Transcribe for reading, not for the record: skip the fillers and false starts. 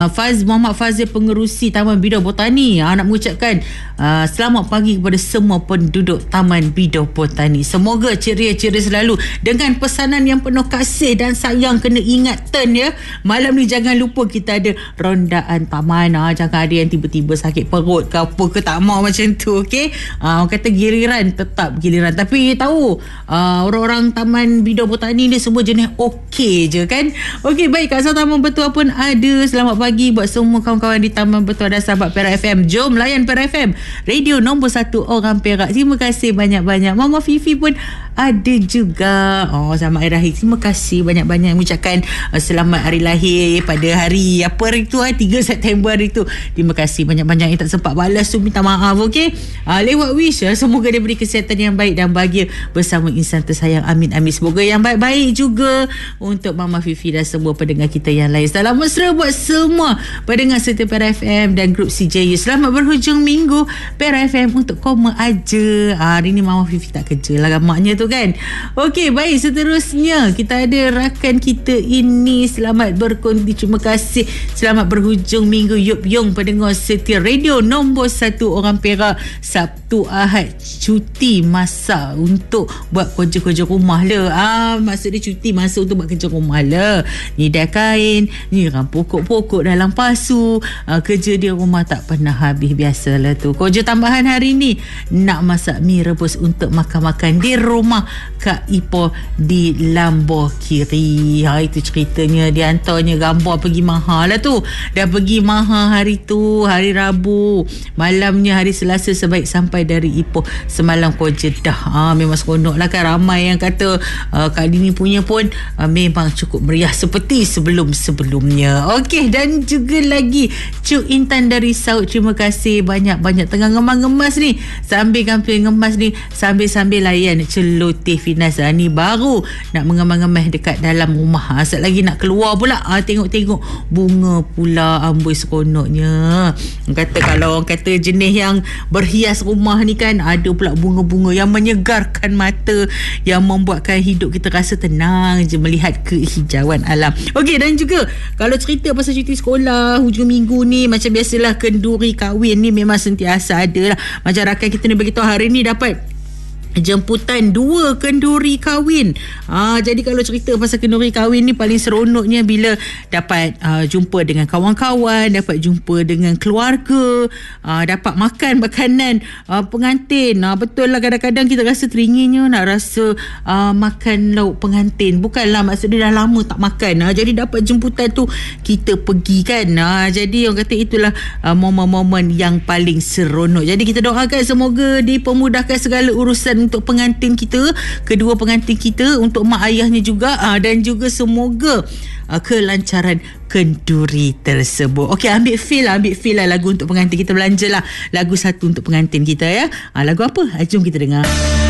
Muhammad Fazil, pengerusi Taman Bidor Botani, nak mengucapkan selamat pagi kepada semua penduduk Taman Bidor Botani. Semoga ceria-ceria selalu dengan pesanan yang penuh kasih dan sayang. Kena ingat turn ya. Malam ni jangan lupa kita ada rondaan taman. Jangan ada yang tiba-tiba sakit perut ke apa ke, tak mau macam tu. Okey, orang kata giliran tetap giliran. Tapi tahu orang-orang Taman Bidor Botani ni semua jenis okey je kan. Okey, baik, kawasan Taman Betua pun ada. Selamat pagi buat semua kawan-kawan di Taman Betua dan sahabat Perak FM. Jom layan Perak FM, radio nombor 1 orang Perak. Terima kasih banyak-banyak. Mama Fifi pun ada juga. Selamat hari lahir. Terima kasih banyak-banyak mengucapkan selamat hari lahir pada hari apa hari tu, 3 September hari tu. Terima kasih banyak-banyak yang tak sempat balas tu, minta maaf. Okey, lewat wish semoga dia beri kesihatan yang baik dan bahagia bersama insan tersayang. Amin amin. Semoga yang baik-baik juga untuk Mama Fifi dan semua pendengar kita yang lain. Salam mesra buat semua pendengar setia Perak FM dan grup CJU. Selamat berhujung minggu Perak FM untuk koma aja. Hari ni Mama Fifi tak kerja lah maknya tu kan. Okey, baik, seterusnya kita ada rakan kita ini. Selamat berkonti, terima kasih. Selamat berhujung minggu Yup Yong, pendengar setia radio nombor 1 orang Perak. Sabtu Ahad cuti masa untuk buat kerja-kerja rumah lah. Maksud dia cuti masa untuk buat kerja rumah lah. Ni dah kain, nyiram pokok-pokok dalam pasu. Kerja di rumah tak pernah habis. Biasalah tu. Kerja tambahan hari ni nak masak mi rebus untuk makan-makan di rumah Kak Ipoh di Lambor Kiri. Itu ceritanya. Dia hantarnya gambar pergi Maha lah tu. Dah pergi Maha hari tu, hari Rabu. Malamnya hari Selasa sebaik sampai dari Ipoh. Semalam kerja dah. Memang seronok lah kan. Ramai yang kata Kak Dini punya pun memang cukup meriah seperti sebelum-sebelumnya. Okey, dan juga lagi Cuk Intan dari Saud. Terima kasih banyak-banyak. Tengah ngemas-ngemas ni. Sambil kampung ngemas ni, sambil-sambil layan celoteh Finas. Ni baru nak mengemas-ngemas dekat dalam rumah. Asal lagi nak keluar pula, tengok-tengok bunga pula. Amboi seronoknya. Kalau orang kata jenis yang berhias rumah ni kan, ada pula bunga-bunga yang menyegarkan mata, yang membuatkan hidup kita rasa tenang je melihat kehijauan alam. Okey, dan juga kalau cerita pasal cuti sekolah hujung minggu ni, macam biasalah kenduri kahwin ni memang sentiasa ada lah. Macam rakan kita ni beritahu hari ni dapat jemputan 2 kenduri kahwin. Jadi kalau cerita pasal kenduri kahwin ni, paling seronoknya bila dapat jumpa dengan kawan-kawan, dapat jumpa dengan keluarga, dapat makan makanan pengantin. Betul lah, kadang-kadang kita rasa teringin nak rasa makan lauk pengantin. Bukanlah, maksudnya dah lama tak makan. Jadi dapat jemputan tu, kita pergi kan. Jadi orang kata itulah momen-momen yang paling seronok. Jadi kita doakan semoga dipermudahkan segala urusan untuk pengantin kita, kedua pengantin kita, untuk mak ayahnya juga, dan juga semoga kelancaran kenduri tersebut. Okey, ambil feel lah lagu untuk pengantin kita. Belanjalah lagu satu untuk pengantin kita ya. Lagu apa? Jom kita dengar.